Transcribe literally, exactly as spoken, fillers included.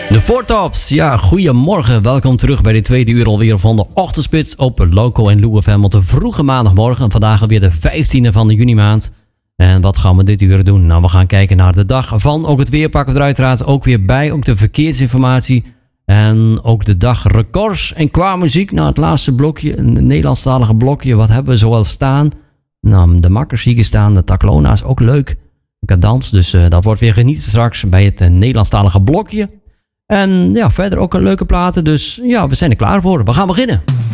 De Four Tops, ja, goedemorgen. Welkom terug bij de tweede uur alweer van de Ochtendspits op Loco en Lou F M op de vroege maandagmorgen. Vandaag alweer de vijftiende van de juni maand. En wat gaan we dit uur doen? Nou, we gaan kijken naar de dag van. Ook het weer pakken we er uiteraard ook weer bij. Ook de verkeersinformatie. En ook de dagrecords. En qua muziek, nou het laatste blokje, een Nederlandstalige blokje. Wat hebben we zoal staan? Nou, de Makkers zie ik staan. De Taklona is ook leuk. Cadans, dus uh, dat wordt weer genieten straks bij het uh, Nederlandstalige blokje. En ja, verder ook een leuke platen. Dus ja, we zijn er klaar voor. We gaan beginnen.